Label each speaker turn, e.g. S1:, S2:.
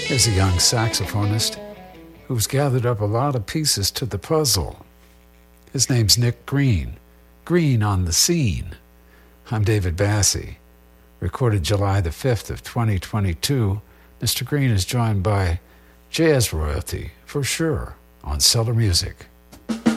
S1: There's a young saxophonist who's gathered up a lot of pieces to the puzzle. His name's Nick Green. Green on the Scene. I'm David Bassie. Recorded July the 5th of 2022, Mr. Green is joined by Jazz Royalty, for sure, on Cellar Music.